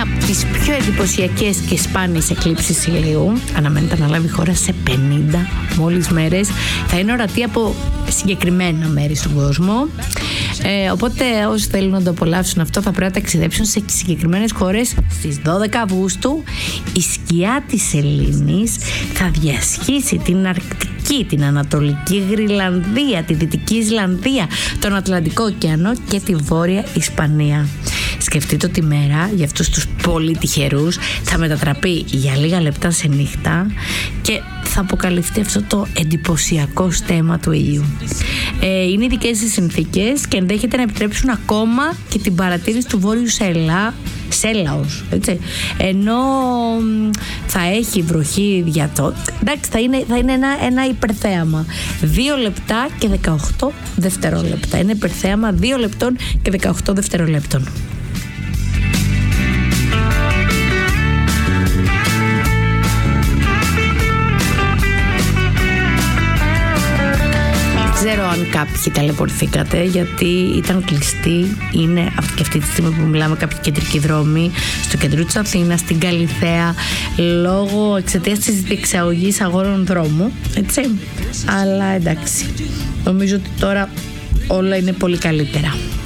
μία από τις πιο εντυπωσιακές και σπάνιες εκλήψεις ηλίου. Αναμένεται να λάβει χώρα σε 50 μόλις μέρες. Θα είναι ορατή από συγκεκριμένα μέρη στον κόσμο. Οπότε όσοι θέλουν να το απολαύσουν αυτό θα πρέπει να ταξιδέψουν σε συγκεκριμένες χώρες. Στις 12 Αυγούστου η σκιά της σελήνης θα διασχίσει την Αρκτική, την Ανατολική Γροιλανδία, τη Δυτική Ισλανδία, τον Ατλαντικό ωκεανό και τη Βόρεια Ισπανία. Σκεφτείτε ότι η μέρα για αυτούς τους πολύ τυχερούς θα μετατραπεί για λίγα λεπτά σε νύχτα και θα αποκαλυφθεί αυτό το εντυπωσιακό στέμμα του ήλιου. Είναι ειδικές οι συνθήκες και ενδέχεται να επιτρέψουν ακόμα και την παρατήρηση του βόρειου σέλαος, έτσι. Ενώ θα έχει βροχή εντάξει, θα είναι ένα υπερθέαμα 2 λεπτά και 18 δευτερόλεπτα. Είναι υπερθέαμα 2 λεπτών και 18 δευτερολέπτων. Δεν ξέρω αν κάποιοι ταλαιπωρηθήκατε γιατί ήταν κλειστή. Είναι και αυτή τη στιγμή που μιλάμε κάποιοι κεντρικοί δρόμοι στο κέντρο της Αθήνας, στην Καλιθέα, λόγω εξαιτίας της διεξαγωγής αγώνων δρόμου, έτσι. Αλλά εντάξει, νομίζω ότι τώρα όλα είναι πολύ καλύτερα.